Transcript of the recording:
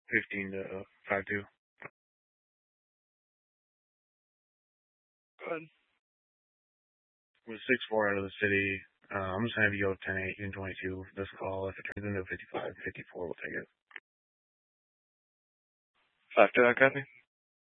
15 to 5-2. Good. With 6-4 out of the city, I'm just going to have you go 10-8 and 22 this call. If it turns into 55-54, we'll take it. 5-2, I copy.